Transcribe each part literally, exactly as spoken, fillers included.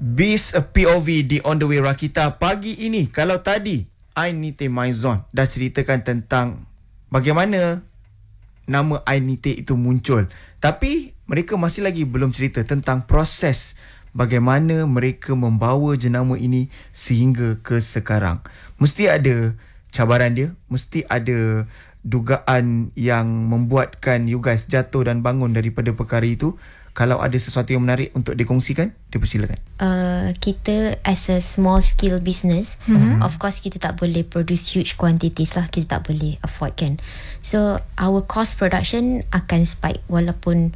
Bis P O V di On The Way Rakita pagi ini. Kalau tadi Ainite Maizon dah ceritakan tentang bagaimana nama Ainite itu muncul, tapi mereka masih lagi belum cerita tentang proses bagaimana mereka membawa jenama ini sehingga ke sekarang. Mesti ada cabaran dia, mesti ada dugaan yang membuatkan you guys jatuh dan bangun daripada perkara itu. Kalau ada sesuatu yang menarik untuk dikongsikan, dipersilakan. Uh, kita as a small scale business, mm-hmm. of course kita tak boleh produce huge quantities lah. Kita tak boleh afford kan. So our cost production akan spike walaupun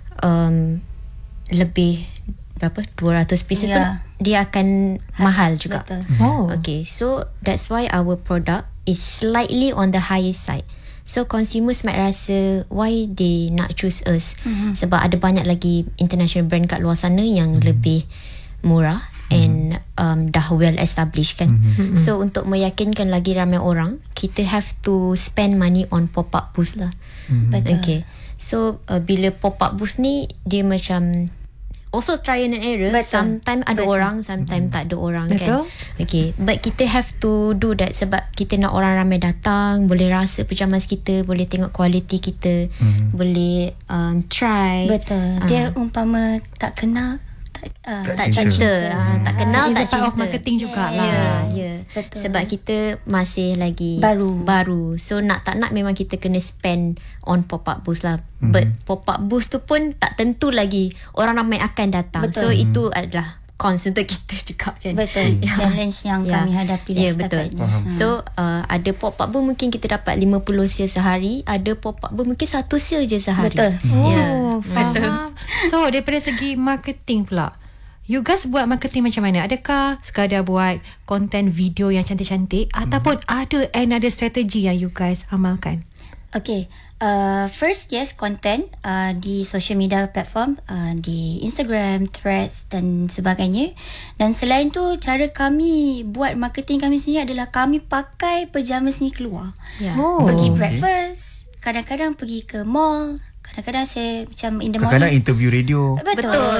um, lebih berapa dua ratus pieces yeah. pun dia akan mahal juga. Betul. Oh. Okay, so that's why our product is slightly on the higher side. So consumers might rasa why they nak choose us, mm-hmm. sebab ada banyak lagi international brand kat luar sana yang mm-hmm. lebih murah mm-hmm. and um, dah well established kan. Mm-hmm. So untuk meyakinkan lagi ramai orang, kita have to spend money on pop-up booth lah. Mm-hmm. Okay. So uh, bila pop-up booth ni dia macam also try and error. Sometimes ada Betul. orang, sometimes hmm. tak ada orang. Betul. Kan. Okay. But kita have to do that sebab kita nak orang ramai datang, boleh rasa pajamas kita, boleh tengok kualiti kita, hmm. boleh um, try. Betul. Uh. Dia umpama tak kenal, tak, uh, tak cinta. Uh, tak kenal, uh, tak cinta. cinta. Of marketing jugalah. Ya, yeah, yeah. Betul. Sebab kita masih lagi baru. baru. So nak tak nak memang kita kena spend on pop-up booth lah. Mm-hmm. But pop-up booth tu pun tak tentu lagi orang ramai akan datang. Betul. So itu adalah cons untuk kita juga kan. Betul. Yeah. Challenge yang yeah. kami hadapi yeah, setakat betul. ni. So uh, ada pop-up booth mungkin kita dapat lima puluh sale sehari. Ada pop-up booth mungkin satu sale je sehari. Betul. Oh, yeah. faham. So daripada segi marketing pula, you guys buat marketing macam mana? Adakah sekadar buat konten video yang cantik-cantik hmm. ataupun ada another strategy yang you guys amalkan? Okay, uh, first yes, content uh, di social media platform, uh, di Instagram, Threads dan sebagainya. Dan selain tu, cara kami buat marketing kami sendiri adalah kami pakai pajamas ni keluar. Yeah. Oh. Pergi Okay. breakfast, kadang-kadang pergi ke mall, kadang-kadang saya macam in the morning. Kadang-kadang interview radio. Betul. Betul.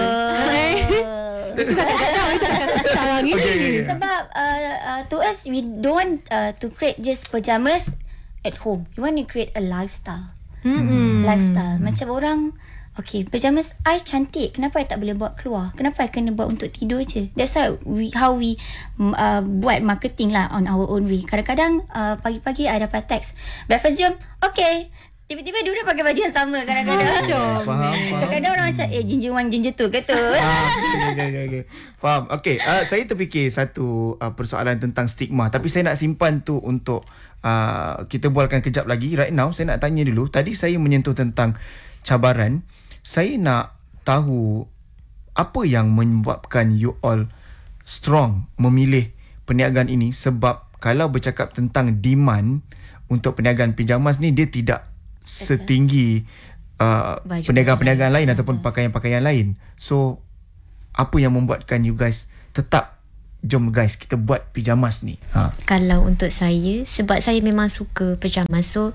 Sekarang ini. Okay, okay. Sebab uh, uh, to us, we don't want uh, to create just pajamas at home. We want to create a lifestyle. Mm-hmm. Lifestyle. Macam orang, okay, pajamas I cantik, kenapa I tak boleh buat keluar? Kenapa I kena buat untuk tidur je? That's how we, how we uh, buat marketing lah on our own way. Kadang-kadang uh, pagi-pagi I dapat teks, breakfast jom, okay. Tiba-tiba dia orang pakai baju yang sama kadang-kadang. Faham, faham. Kadang-kadang orang macam, eh, ginger one, ginger two kata. Ah, okay, okay, okay. Faham. Okay, uh, saya terfikir satu uh, persoalan tentang stigma. Tapi saya nak simpan tu untuk uh, kita bualkan kejap lagi. Right now, saya nak tanya dulu. Tadi saya menyentuh tentang cabaran. Saya nak tahu apa yang menyebabkan you all strong memilih perniagaan ini. Sebab kalau bercakap tentang demand untuk perniagaan pijamas ni, dia tidak setinggi uh, perniagaan-perniagaan lain Betul. ataupun pakaian-pakaian lain. So apa yang membuatkan you guys tetap jom guys kita buat pijamas ni? Ha. Kalau untuk saya, sebab saya memang suka pajamas. So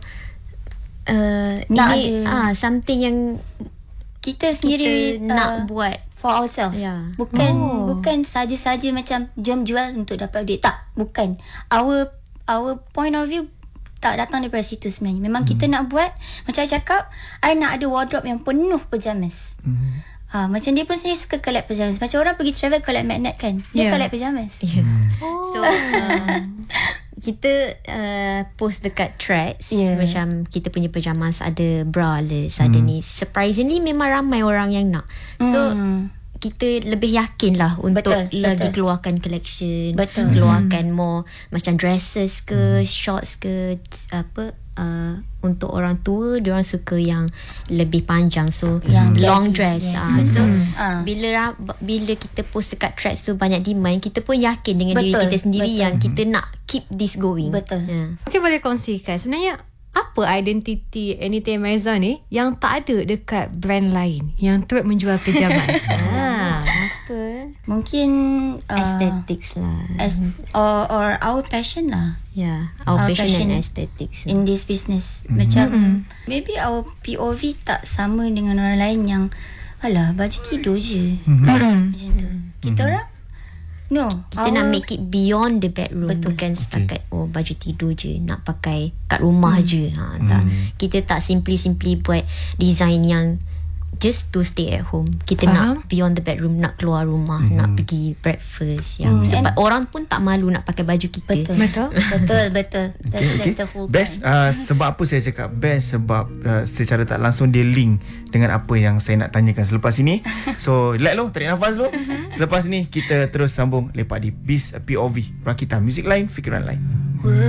uh, Nak ini ada. ah something yang Kita sendiri kita nak uh, buat for ourselves. Yeah. Bukan Oh. bukan saja-saja macam jom jual untuk dapat duit. Tak, bukan. Our our point of view tak datang daripada situ sebenarnya. Memang hmm. kita nak buat, macam I cakap, I nak ada wardrobe yang penuh pajamas. Hmm. Ha, macam dia pun sendiri suka collect pajamas. Macam orang pergi travel collect magnet kan. Dia Yeah. collect pajamas. yeah. Oh. So uh, kita uh, post dekat Threads, Yeah. macam kita punya pajamas ada braless, ada ni. Surprisingly memang ramai orang yang nak. So Hmm. kita lebih yakin lah untuk Betul, lagi betul. keluarkan collection. Betul. Keluarkan more macam dresses ke, shorts ke, apa uh, untuk orang tua diorang suka yang lebih panjang, so Yang long baggy, dress. yes. Ah, so Ah. bila ra- bila kita post dekat Threads tu banyak demand, kita pun yakin dengan diri Betul, kita sendiri betul. yang kita nak keep this going. Betul. Yeah. Okay, boleh kongsikan sebenarnya apa identiti Ainite Maizon ni yang tak ada dekat brand lain yang turut menjual pajamas? ha. Apa? Mungkin uh, Aesthetics lah. as, or, or our passion lah. Yeah, our, Our passion, passion and aesthetics. In this business. Mm-hmm. Macam mm-hmm. maybe our P O V tak sama dengan orang lain yang alah baju tidur je. Mm-hmm. Macam tu. Kita mm-hmm. orang No, Kita nak make it beyond the bedroom. Betul. Bukan setakat oh baju tidur je, nak pakai kat rumah hmm. je. Ha, tak. Kita tak simply-simply buat design yang just to stay at home. Kita Faham? nak beyond the bedroom, nak keluar rumah, hmm. nak pergi breakfast yang Hmm. sebab orang pun tak malu nak pakai baju kita. Betul. Betul. Betul, betul. That's, Okay, that's okay. the whole Best point. uh, sebab apa saya cakap best sebab uh, secara tak langsung dia link dengan apa yang saya nak tanyakan selepas ini. So let lo tarik nafas dulu. Selepas ni kita terus sambung lepak di Bis P O V Rakita, music lain, fikiran lain.